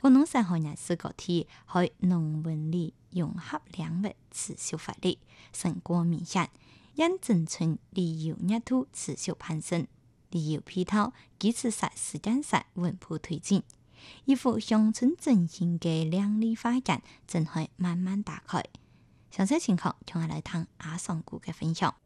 廣東省河南市各地喺農文理融合領域持續發力，成果明顯，因整村旅遊熱度持續攀升，旅遊配套、基礎設施建設穩步推進，一幅鄉村振興嘅亮麗畫卷正在慢慢打開。詳細情況，同我來聽阿桑姑嘅分享。